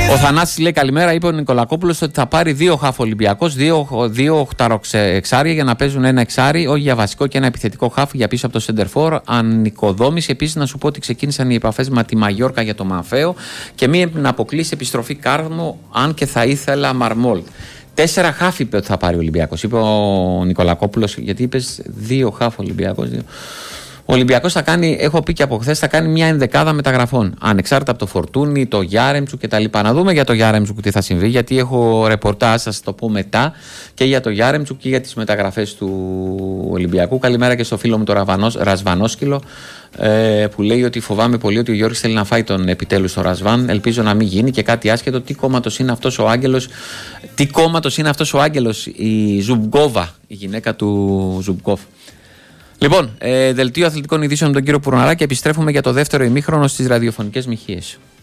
Ο Θανάσης λέει καλημέρα. Είπε ο Νικολακόπουλος ότι θα πάρει 2 χαφ Ολυμπιακός, 2 οχταροξάρια για να παίζουν ένα εξάρι, όχι για βασικό και ένα επιθετικό χαφ για πίσω από το σεντερφόρ. Ανοικοδόμηση. Επίσης να σου πω ότι ξεκίνησαν οι επαφές με τη Μαγιόρκα για το Μαφέο και μην αποκλείσει επιστροφή Κάρμο, αν και θα ήθελα Μαρμόλ. 4 χαφ είπε ότι θα πάρει ο Ολυμπιακός, είπε ο Νικολακόπουλος, γιατί είπες 2 χαφ Ολυμπιακός. Ο Ολυμπιακός θα κάνει, έχω πει και από χθες, θα κάνει μια ενδεκάδα μεταγραφών. Ανεξάρτητα από το Φορτούνι, το Γιάρεμτσουκ κτλ. Να δούμε για το Γιάρεμτσουκ τι θα συμβεί, γιατί έχω ρεπορτάζ, θα σας το πω μετά, και για το Γιάρεμτσουκ και για τις μεταγραφές του Ολυμπιακού. Καλημέρα και στο φίλο μου το Ρασβανόσκυλο, που λέει ότι φοβάμαι πολύ ότι ο Γιώργης θέλει να φάει τον επιτέλους στο Ρασβάν. Ελπίζω να μην γίνει και κάτι άσχετο. Τι κόμματος είναι αυτός ο άγγελος, η Ζουμπκόβα, η γυναίκα του Ζουμπκόβ. Λοιπόν, δελτίο αθλητικών ειδήσεων με τον κύριο Πουρναρά και επιστρέφουμε για το δεύτερο ημίχρονο στις ραδιοφωνικές μοιχείες.